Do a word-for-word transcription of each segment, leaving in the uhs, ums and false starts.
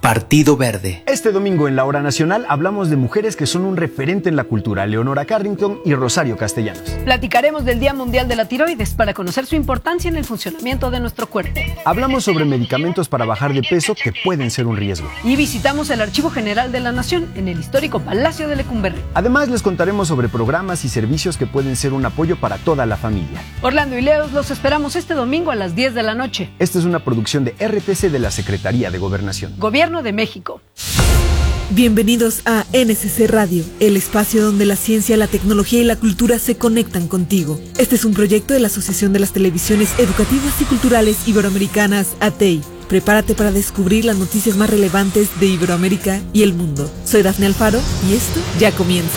Partido Verde. Este domingo en la Hora Nacional hablamos de mujeres que son un referente en la cultura, Leonora Carrington y Rosario Castellanos. Platicaremos del Día Mundial de la Tiroides para conocer su importancia en el funcionamiento de nuestro cuerpo. Hablamos sobre medicamentos para bajar de peso que pueden ser un riesgo. Y visitamos el Archivo General de la Nación en el histórico Palacio de Lecumberri. Además les contaremos sobre programas y servicios que pueden ser un apoyo para toda la familia. Orlando y Leos los esperamos este domingo a las diez de la noche. Esta es una producción de R T C de la Secretaría de Gobernación. Gobierno de México. Bienvenidos a N S C Radio, el espacio donde la ciencia, la tecnología y la cultura se conectan contigo. Este es un proyecto de la Asociación de las Televisiones Educativas y Culturales Iberoamericanas, A T E I. Prepárate para descubrir las noticias más relevantes de Iberoamérica y el mundo. Soy Dafne Alfaro y esto ya comienza.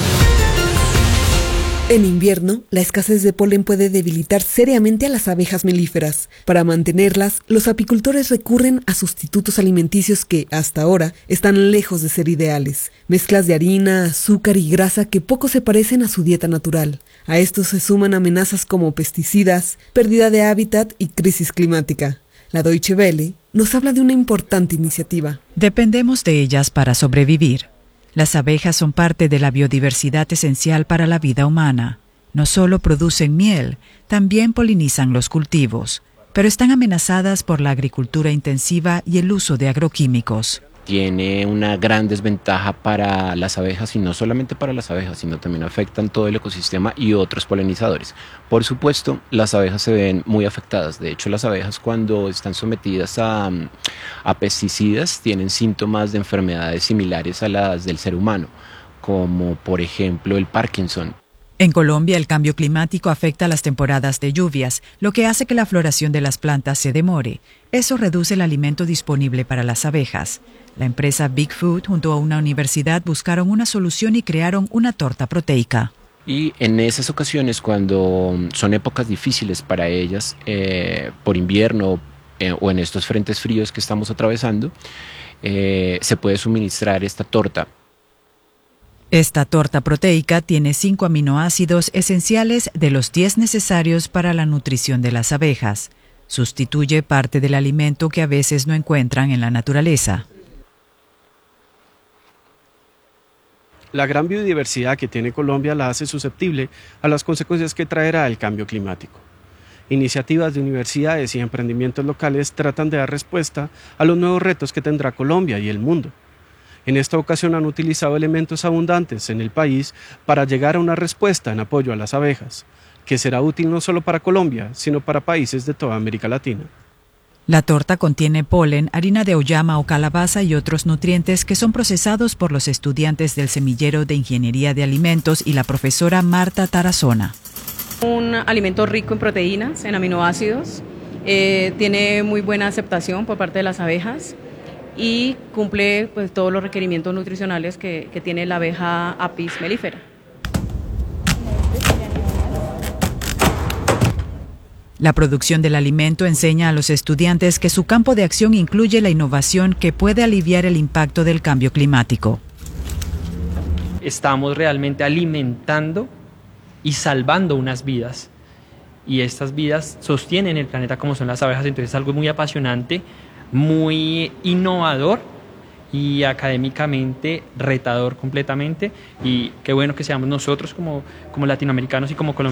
En invierno, la escasez de polen puede debilitar seriamente a las abejas melíferas. Para mantenerlas, los apicultores recurren a sustitutos alimenticios que, hasta ahora, están lejos de ser ideales. Mezclas de harina, azúcar y grasa que poco se parecen a su dieta natural. A esto se suman amenazas como pesticidas, pérdida de hábitat y crisis climática. La Deutsche Welle nos habla de una importante iniciativa. Dependemos de ellas para sobrevivir. Las abejas son parte de la biodiversidad esencial para la vida humana. No solo producen miel, también polinizan los cultivos, pero están amenazadas por la agricultura intensiva y el uso de agroquímicos. Tiene una gran desventaja para las abejas y no solamente para las abejas, sino también afectan todo el ecosistema y otros polinizadores. Por supuesto, las abejas se ven muy afectadas. De hecho, las abejas cuando están sometidas a, a pesticidas tienen síntomas de enfermedades similares a las del ser humano, como por ejemplo el Parkinson. En Colombia, el cambio climático afecta las temporadas de lluvias, lo que hace que la floración de las plantas se demore. Eso reduce el alimento disponible para las abejas. La empresa Big Food junto a una universidad buscaron una solución y crearon una torta proteica. Y en esas ocasiones, cuando son épocas difíciles para ellas, eh, por invierno eh, o en estos frentes fríos que estamos atravesando, eh, se puede suministrar esta torta. Esta torta proteica tiene cinco aminoácidos esenciales de los diez necesarios para la nutrición de las abejas. Sustituye parte del alimento que a veces no encuentran en la naturaleza. La gran biodiversidad que tiene Colombia la hace susceptible a las consecuencias que traerá el cambio climático. Iniciativas de universidades y emprendimientos locales tratan de dar respuesta a los nuevos retos que tendrá Colombia y el mundo. En esta ocasión han utilizado elementos abundantes en el país para llegar a una respuesta en apoyo a las abejas, que será útil no solo para Colombia, sino para países de toda América Latina. La torta contiene polen, harina de auyama o calabaza y otros nutrientes que son procesados por los estudiantes del Semillero de Ingeniería de Alimentos y la profesora Marta Tarazona. Un alimento rico en proteínas, en aminoácidos, eh, tiene muy buena aceptación por parte de las abejas y cumple pues, todos los requerimientos nutricionales que, que tiene la abeja Apis mellifera. La producción del alimento enseña a los estudiantes que su campo de acción incluye la innovación que puede aliviar el impacto del cambio climático. Estamos realmente alimentando y salvando unas vidas. Y estas vidas sostienen el planeta como son las abejas, entonces es algo muy apasionante, muy innovador y académicamente retador completamente. Y qué bueno que seamos nosotros como, como latinoamericanos y como colombianos